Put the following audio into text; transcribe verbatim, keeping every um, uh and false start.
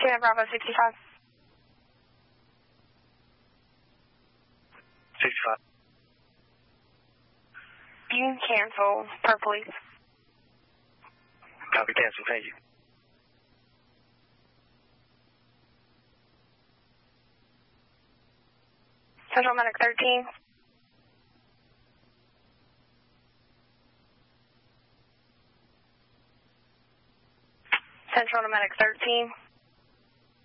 Sierra Bravo sixty-five. sixty-five. You can cancel per police. Copy, cancel, thank you. Central Medic thirteen. Central Medic thirteen.